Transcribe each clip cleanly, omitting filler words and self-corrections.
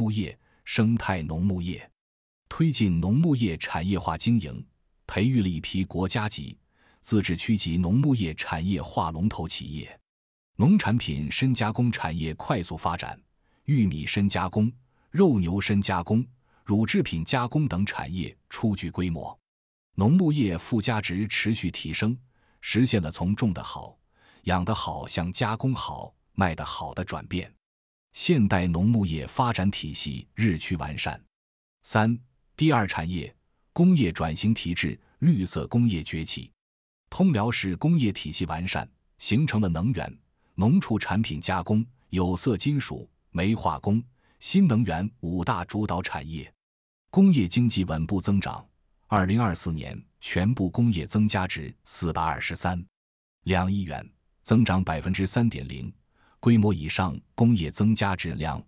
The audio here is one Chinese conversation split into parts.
牧业、生态农牧业，推进农牧业产业化经营，培育了一批国家级、自治区级农牧业产业化龙头企业。农产品深加工产业快速发展，玉米深加工、肉牛深加工、乳制品加工等产业初具规模。农牧业附加值持续提升，实现了从种得好、养得好向加工好、卖得好的转变。现代农牧业发展体系日趋完善。第二产业，工业转型提质，绿色工业崛起。通辽市工业体系完善，形成了能源、农畜产品加工、有色金属、煤化工、新能源5大主导产业。工业经济稳步增长，2024年全部工业增加值423.2亿元，增长 3.0%， 规模以上工业增加质量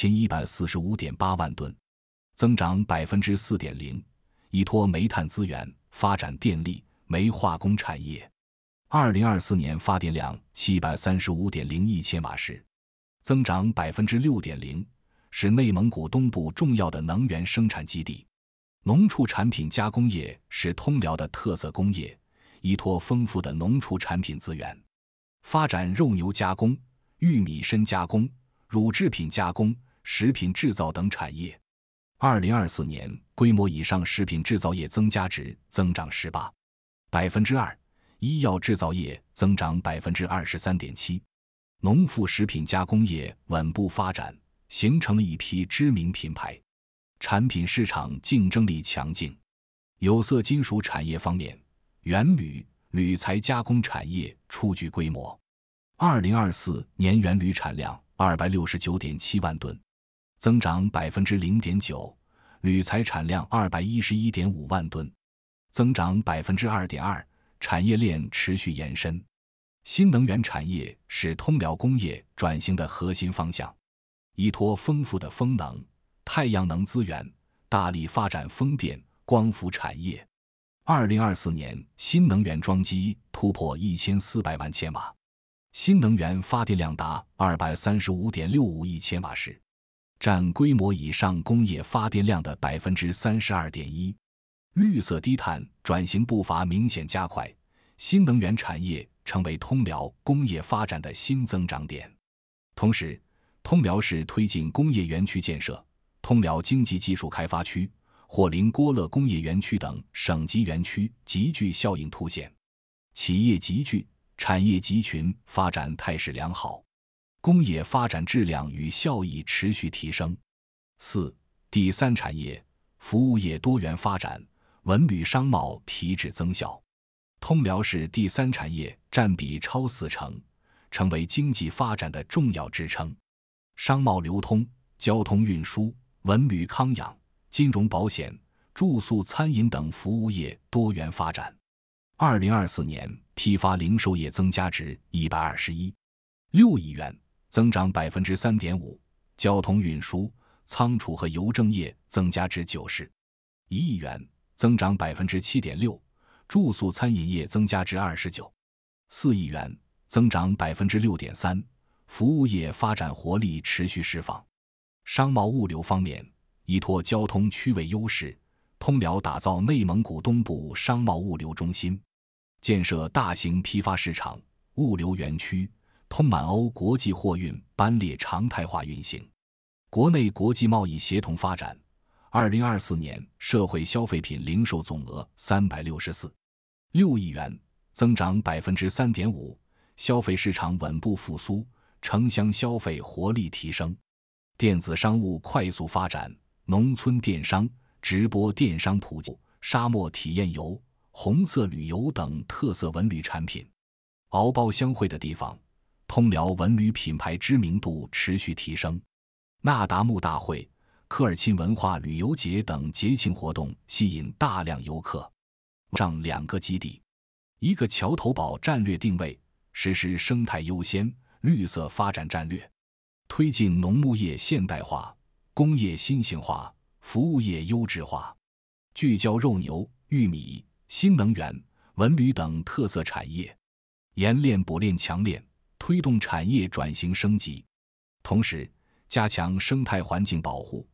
5145.8万吨，增长 4.0%， 依托煤炭资源发展电力、煤化工产业。2024年发电量735.0亿千瓦时，增长 6.0%， 是内蒙古东部重要的能源生产基地。农畜产品加工业是通辽的特色工业，依托丰富的农畜产品资源，发展肉牛加工、玉米深加工、乳制品加工、食品制造等产业。2024年规模以上食品制造业增加值增长 18.2%， 医药制造业增长 23.7%， 农副食品加工业稳步发展，形成了一批知名品牌，产品市场竞争力强劲。有色金属产业方面，原铝、铝材加工产业初具规模。2024年原铝产量 269.7 万吨，增长 0.9%， 铝材产量 211.5 万吨，增长 2.2%， 产业链持续延伸。新能源产业是通辽工业转型的核心方向，依托丰富的风能、太阳能资源，大力发展风电、光伏产业。2024年新能源装机突破1400万千瓦，新能源发电量达 235.65 亿千瓦时，占规模以上工业发电量的 32.1%。 绿色低碳转型步伐明显加快，新能源产业成为通辽工业发展的新增长点。同时，通辽市推进工业园区建设，通辽经济技术开发区、火灵郭勒工业园区等省级园区集聚效应凸显，企业集聚、产业集群发展态势良好，工业发展质量与效益持续提升。第三产业，服务业多元发展，文旅商贸提质增效。通辽市第三产业占比超40%，成为经济发展的重要支撑。商贸流通、交通运输、文旅康养、金融保险、住宿餐饮等服务业多元发展。2024年批发零售业增加值121.6亿元，增长 3.5%， 交通运输、仓储和邮政业增加值91亿元，增长 7.6%， 住宿餐饮业增加值29.4亿元，增长 6.3%， 服务业发展活力持续释放。商贸物流方面，依托交通区位优势，通辽打造内蒙古东部商贸物流中心，建设大型批发市场、物流园区，通满欧国际货运班列常态化运行，国内国际贸易协同发展。2024年社会消费品零售总额364.6亿元，增长 3.5%， 消费市场稳步复苏，城乡消费活力提升。电子商务快速发展，农村电商、直播电商普及，沙漠体验游、红色旅游等特色文旅产品。敖包相会的地方，通辽文旅品牌知名度持续提升。那达慕大会、科尔沁文化旅游节等节庆活动吸引大量游客。上2个基地，一个桥头堡战略定位，实施生态优先、绿色发展战略，推进农牧业现代化、工业新型化、服务业优质化，聚焦肉牛、玉米、新能源、文旅等特色产业，研练补练强练，推动产业转型升级。同时，加强生态环境保护，